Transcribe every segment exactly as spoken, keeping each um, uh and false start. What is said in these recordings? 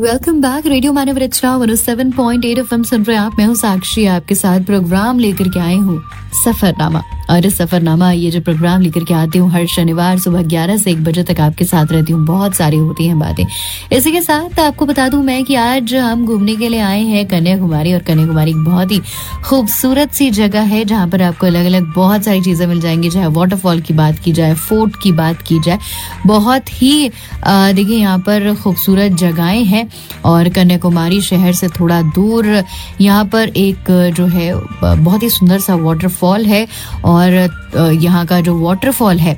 Welcome back. Radio मानव रचना one O seven point eight FM सुन रहे हैं आप। मैं हूँ साक्षी, आपके साथ प्रोग्राम लेकर के आई हूँ सफरनामा। और इस सफरनामा ये जो प्रोग्राम लेकर के आती हूँ हर शनिवार सुबह ग्यारह से एक बजे तक आपके साथ रहती हूँ। बहुत सारी होती हैं बातें। इसी के साथ आपको बता दूं मैं कि आज हम घूमने के लिए आए हैं कन्याकुमारी। और कन्याकुमारी एक बहुत ही खूबसूरत सी जगह है जहाँ पर आपको अलग अलग बहुत सारी चीजें मिल जाएंगी। चाहे वाटरफॉल की बात की जाए, फोर्ट की बात की जाए, बहुत ही देखिए यहाँ पर खूबसूरत जगहें हैं। और कन्याकुमारी शहर से थोड़ा दूर यहाँ पर एक जो है बहुत ही सुंदर सा वाटरफॉल है। और यहाँ का जो वाटरफॉल है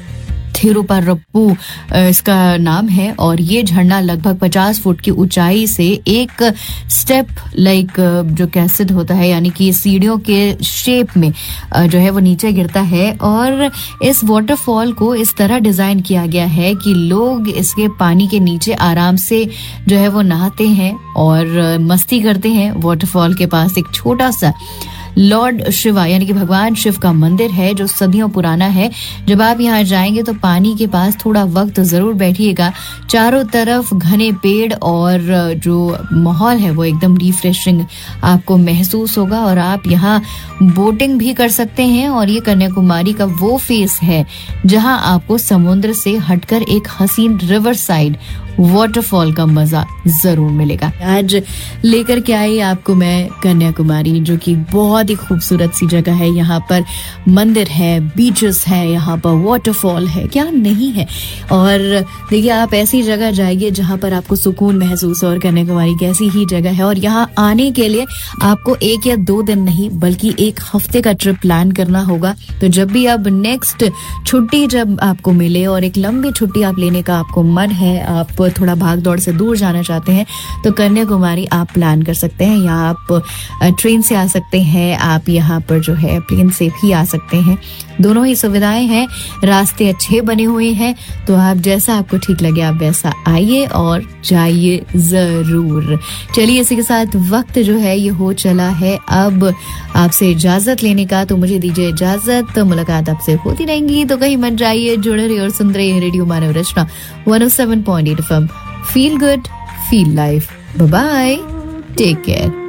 थिरुपरप्पू इसका नाम है। और ये झरना लगभग पचास फुट की ऊंचाई से एक स्टेप लाइक जो कैसेट होता है, यानी कि सीढ़ियों के शेप में जो है वो नीचे गिरता है। और इस वाटरफॉल को इस तरह डिजाइन किया गया है कि लोग इसके पानी के नीचे आराम से जो है वो नहाते हैं और मस्ती करते हैं। वाटरफॉल के पास एक छोटा सा लॉर्ड शिवा यानी कि भगवान शिव का मंदिर है जो सदियों पुराना है। जब आप यहाँ जाएंगे तो पानी के पास थोड़ा वक्त जरूर बैठिएगा। चारों तरफ घने पेड़ और जो माहौल है वो एकदम रिफ्रेशिंग आपको महसूस होगा। और आप यहाँ बोटिंग भी कर सकते हैं। और ये कन्याकुमारी का वो फेस है जहाँ आपको समुद्र से हटकर एक हसीन रिवर साइड वाटरफॉल का मजा जरूर मिलेगा। आज लेकर के आई आपको मैं कन्याकुमारी, जो कि बहुत ही खूबसूरत सी जगह है। यहाँ पर मंदिर है, बीचेस है, यहाँ पर वाटरफॉल है, क्या नहीं है। और देखिए आप ऐसी जगह जाइए जहाँ पर आपको सुकून महसूस हो। और कन्याकुमारी कैसी ही जगह है। और यहाँ आने के लिए आपको एक या दो दिन नहीं बल्कि एक हफ्ते का ट्रिप प्लान करना होगा। तो जब भी अब नेक्स्ट छुट्टी जब आपको मिले और एक लंबी छुट्टी आप लेने का आपको मन है, आप थोड़ा भाग दौड़ से दूर जाना चाहते हैं, तो कन्याकुमारी आप प्लान कर सकते हैं। यहाँ आप ट्रेन से आ सकते हैं, आप यहाँ पर जो है प्लेन से भी आ सकते हैं। दोनों ही सुविधाएं हैं, रास्ते अच्छे बने हुए हैं। तो आप जैसा आपको ठीक लगे आप वैसा आइए और जाइए जरूर। चलिए इसी के साथ वक्त जो है ये हो चला है अब आपसे इजाजत लेने का। तो मुझे दीजिए इजाजत, तो मुलाकात आपसे होती रहेंगी। तो कहीं मत जाइए, जुड़े रहिए और सुन रहिए रेडियो मानव रचना one O seven point eight F M. Feel good, feel life. Bye bye, take care.